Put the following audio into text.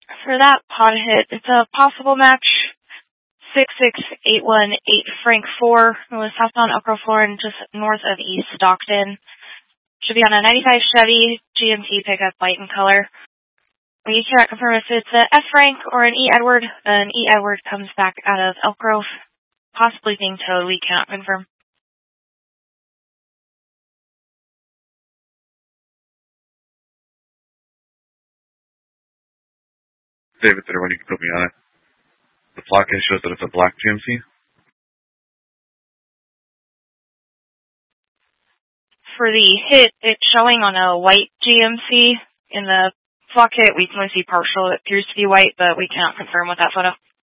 For that pod hit, it's a possible match. 66818 Frank 4, was southbound Elk Grove, Florida, just north of East Stockton. Should be on a 95 Chevy GMC pickup, white in color. We cannot confirm if it's a F Frank or an E Edward. An E Edward comes back out of Elk Grove, possibly being towed. We cannot confirm. David, there, when you can put me on it. The clock shows that it's a black GMC. For the hit, it's showing on a white GMC. In the flock hit, we can only see partial. It appears to be white, but we cannot confirm with that photo.